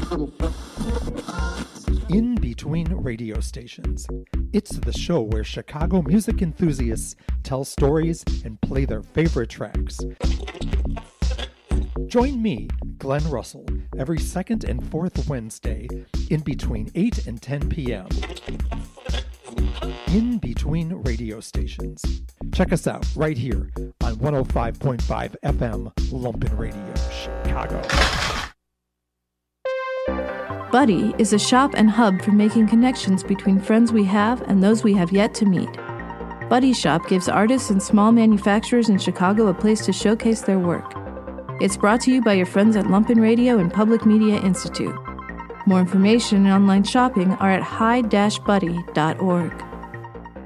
In Between Radio Stations. It's the show where Chicago music enthusiasts tell stories and play their favorite tracks. Join me, Glenn Russell, every second and fourth Wednesday in between 8 and 10 p.m. In Between Radio Stations. Check us out right here on 105.5 FM Lumpin' Radio, Chicago. Buddy is a shop and hub for making connections between friends we have and those we have yet to meet. Buddy Shop gives artists and small manufacturers in Chicago a place to showcase their work. It's brought to you by your friends at Lumpin' Radio and Public Media Institute. More information and online shopping are at high-buddy.org.